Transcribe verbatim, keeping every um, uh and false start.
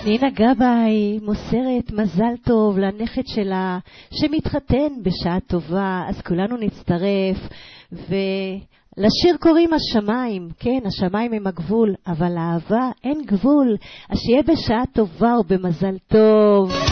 נינה גבאי מוסרת מזל טוב לנכד שלה שמתחתן בשעה טובה, אז כולנו נצטרף. ולשיר קוראים השמיים, כן, השמיים הם הגבול, אבל האהבה אין גבול, אז שיהיה בשעה טובה ובמזל טוב.